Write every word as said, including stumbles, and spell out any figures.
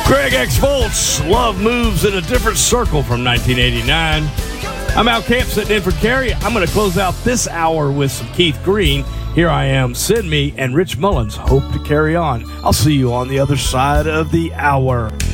Greg X. Volts, Love Moves in a Different Circle from nineteen eighty-nine. I'm Al Camp sitting in for Carrie. I'm going to close out this hour with some Keith Green. Here I Am, Send Me, and Rich Mullins. Hope to carry on. I'll see you on the other side of the hour.